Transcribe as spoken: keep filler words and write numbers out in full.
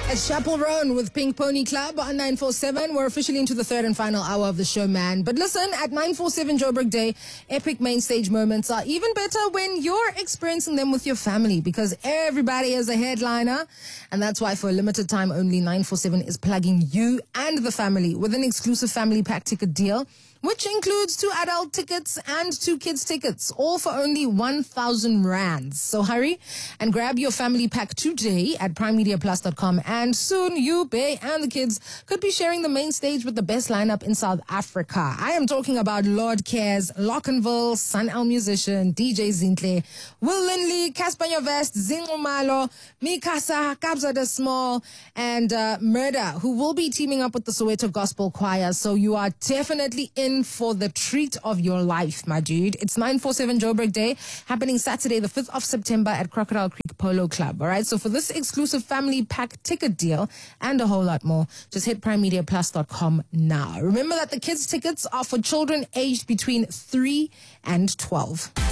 It's Chapel Roan with Pink Pony Club on nine four seven. We're officially into the third and final hour of the show, man. But listen, at nine four seven Joburg Day, epic main stage moments are even better when you're experiencing them with your family, because everybody is a headliner. And that's why for a limited time only, nine four seven is plugging you and the family with an exclusive family pack ticket deal, which includes two adult tickets and two kids tickets, all for only one thousand rands. So hurry and grab your family pack today at prime media plus dot com. And soon you, Bay, and the kids could be sharing the main stage with the best lineup in South Africa. I am talking about Lord Cares, Lockenville, Sun El Musician, D J Zintle, Will Lindley, Casper Vest, Zingo Malo, Mikasa, Kabza de Small, and uh, Murder, who will be teaming up with the Soweto Gospel Choir. So you are definitely in for the treat of your life, my dude. It's nine four seven Joburg Day, happening Saturday, the fifth of September at Crocodile Creek Polo Club. All right, so for this exclusive family pack ticket deal and a whole lot more, just hit prime media plus dot com now. Remember that the kids' tickets are for children aged between three and twelve.